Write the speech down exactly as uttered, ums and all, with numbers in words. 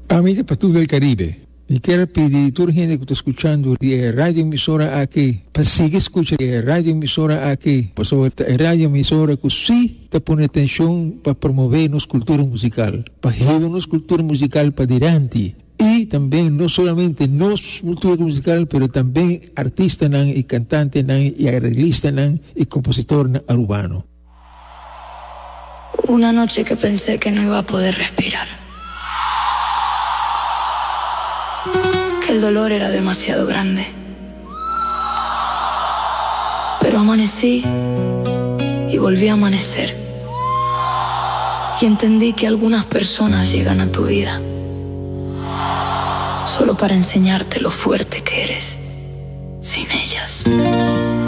Amiga para todo el Caribe, y quiero pedir a toda la gente que está escuchando la radio emisora aquí, para seguir escuchando la radio emisora aquí, por sobre la radio emisora que sí te pone atención para promover nuestra cultura musical, para llevar nuestra cultura musical para adelante. Y también no solamente nuestra cultura musical, pero también artistas y cantantes y arreglistas y compositores urbanos. Una noche que pensé que no iba a poder respirar, que el dolor era demasiado grande, pero amanecí y volví a amanecer y entendí que algunas personas llegan a tu vida solo para enseñarte lo fuerte que eres sin ellas.